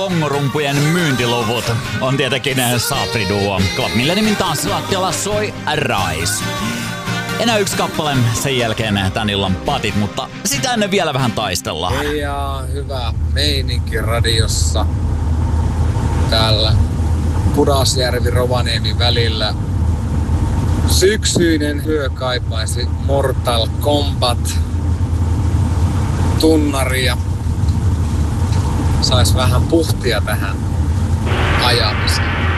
Bongorumpujen myyntiluvut on tietenkin Sapri-duo. Club Milleniumin tanssilattialla soi Rise. Enää yksi kappale, sen jälkeen tän illan patit, mutta sitä ennen vielä vähän taistellaan. Ja hyvä meininki radiossa täällä Pudasjärvi-Rovaniemi välillä. Syksyinen yö kaipaisi Mortal Kombat tunnaria. Sais vähän puhtia tähän ajamiseen.